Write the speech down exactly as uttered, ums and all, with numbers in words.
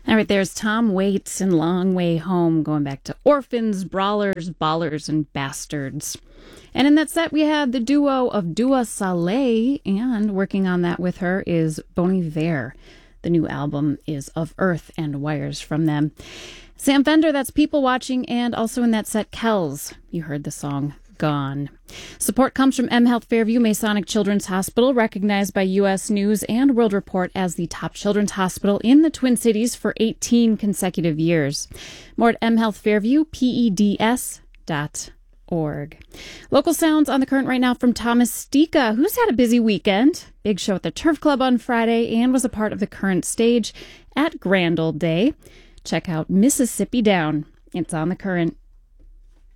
All right, there's Tom Waits and Long Way Home, going back to Orphans, Brawlers, Ballers, and Bastards. And in that set, we had the duo of Dua Saleh, and working on that with her is Bon Iver. The new album is Of Earth and Wires from them. Sam Fender, that's People Watching, and also in that set, Kells. You heard the song Gone. Support comes from M Health Fairview Masonic Children's Hospital, recognized by U S News and World Report as the top children's hospital in the Twin Cities for eighteen consecutive years. More at m health fairview peds dot org. Local sounds on the current right now from Thomas Stika, who's had a busy weekend. Big show at the Turf Club on Friday and was a part of the current stage at Grand Old Day. Check out Mississippi Down. It's on the current.